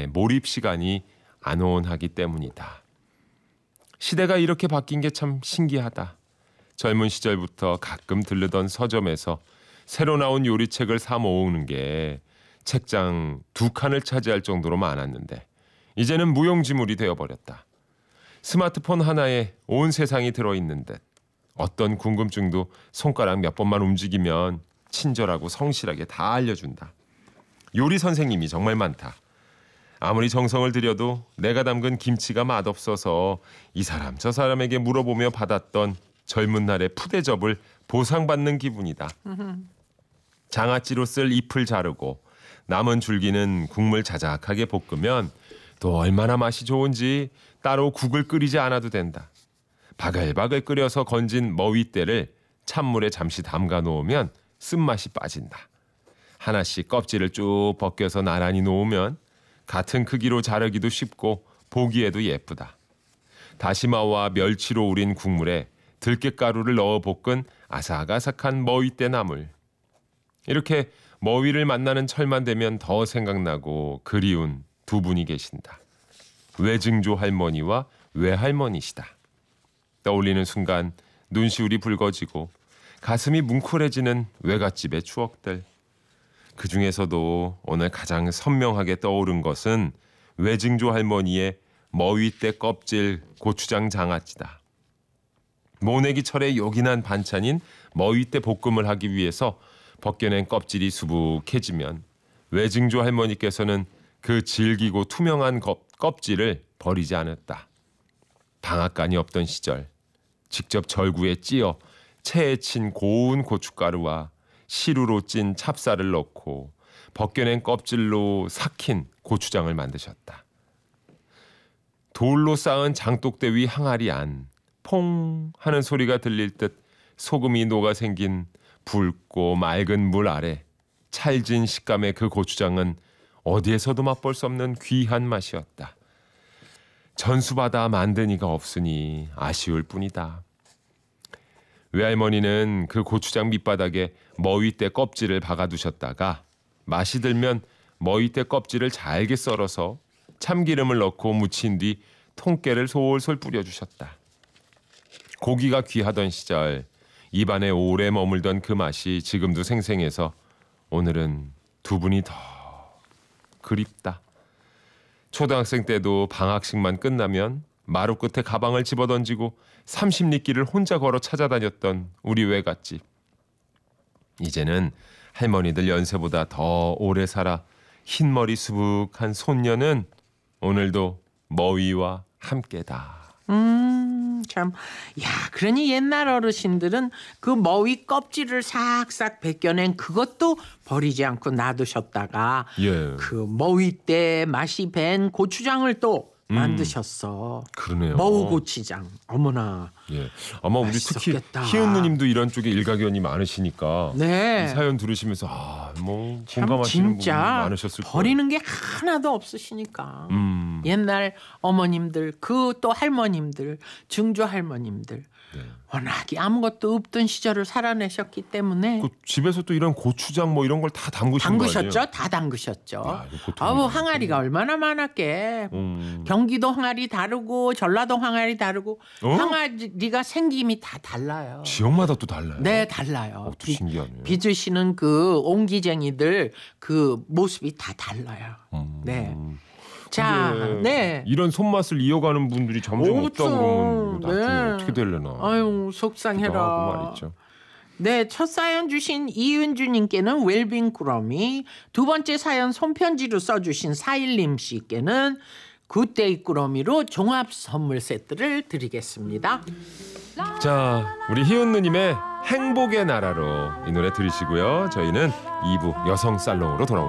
삶의 몰입 시간이 안온하기 때문이다. 시대가 이렇게 바뀐 게 참 신기하다. 젊은 시절부터 가끔 들르던 서점에서 새로 나온 요리책을 사 모으는 게 책장 2칸을 차지할 정도로 많았는데 이제는 무용지물이 되어버렸다. 스마트폰 하나에 온 세상이 들어있는 듯 어떤 궁금증도 손가락 몇 번만 움직이면 친절하고 성실하게 다 알려준다. 요리 선생님이 정말 많다. 아무리 정성을 들여도 내가 담근 김치가 맛없어서 이 사람 저 사람에게 물어보며 받았던 젊은 날의 푸대접을 보상받는 기분이다. 장아찌로 쓸 잎을 자르고 남은 줄기는 국물 자작하게 볶으면 또 얼마나 맛이 좋은지 따로 국을 끓이지 않아도 된다. 바글바글 끓여서 건진 머위대를 찬물에 잠시 담가 놓으면 쓴맛이 빠진다. 하나씩 껍질을 쭉 벗겨서 나란히 놓으면 같은 크기로 자르기도 쉽고 보기에도 예쁘다. 다시마와 멸치로 우린 국물에 들깨가루를 넣어 볶은 아삭아삭한 머위대 나물. 이렇게 머위를 만나는 철만 되면 더 생각나고 그리운 두 분이 계신다. 외증조 할머니와 외할머니시다. 떠올리는 순간 눈시울이 붉어지고 가슴이 뭉클해지는 외갓집의 추억들. 그중에서도 오늘 가장 선명하게 떠오른 것은 외증조 할머니의 머위대 껍질 고추장 장아찌다. 모내기철의 요긴한 반찬인 머위대 볶음을 하기 위해서 벗겨낸 껍질이 수북해지면 외증조 할머니께서는 그 질기고 투명한 껍질을 버리지 않았다. 방앗간이 없던 시절 직접 절구에 찧어 체에 친 고운 고춧가루와 시루로 찐 찹쌀을 넣고 벗겨낸 껍질로 삭힌 고추장을 만드셨다. 돌로 쌓은 장독대 위 항아리 안 퐁 하는 소리가 들릴 듯 소금이 녹아 생긴 붉고 맑은 물 아래 찰진 식감의 그 고추장은 어디에서도 맛볼 수 없는 귀한 맛이었다. 전수받아 만든 이가 없으니 아쉬울 뿐이다. 외할머니는 그 고추장 밑바닥에 머위대 껍질을 박아두셨다가 맛이 들면 머위대 껍질을 잘게 썰어서 참기름을 넣고 무친 뒤 통깨를 솔솔 뿌려주셨다. 고기가 귀하던 시절 입안에 오래 머물던 그 맛이 지금도 생생해서 오늘은 두 분이 더 그립다. 초등학생 때도 방학식만 끝나면 마루 끝에 가방을 집어던지고 30리길을 혼자 걸어 찾아다녔던 우리 외갓집. 이제는 할머니들 연세보다 더 오래 살아 흰머리 수북한 손녀는 오늘도 머위와 함께다. 참. 야, 그러니 옛날 어르신들은 그 머위 껍질을 싹싹 벗겨낸 그것도 버리지 않고 놔두셨다가 그 머위때 맛이 밴 고추장을 또 만드셨어. 그러네요. 머우 고추장. 어머나. 예. 아마 우리 맛있었겠다. 특히 희은 누님도 이런 쪽에 일가견이 많으시니까 네. 이 사연 들으시면서 뭐 참 공감하시는 분이 진짜 많으셨을 거예요. 버리는 게 하나도 없으시니까. 옛날 어머님들 그 또 할머님들 증조 할머님들 워낙에 아무것도 없던 시절을 살아내셨기 때문에 그 집에서 또 이런 고추장 뭐 이런 걸 다 담그신 거 아니에요? 담그셨죠? 다 담그셨죠. 야, 이거 보통 아우 항아리가 얼마나 많았게. 경기도 항아리 다르고 전라도 항아리 다르고 항아리가 생김이 다 달라요. 지역마다 또 달라요. 네, 달라요. 또 신기하네요. 빚으시는 그 옹기쟁이들 그 모습이 다 달라요. 네. 자, 네. 이런 손맛을 이어가는 분들이 점점 없다고 그러면 이거 나중에 어떻게 되려나. 아유, 속상해라. 말이죠. 네, 첫 사연 주신 이은주님께는 웰빙 꾸러미, 두 번째 사연 손편지로 써주신 사일림 씨께는 굿데이 꾸러미로 종합 선물 세트를 드리겠습니다. 자, 우리 희은 누님의 행복의 나라로 이 노래 들으시고요. 저희는 2부 여성 살롱으로 돌아옵니다.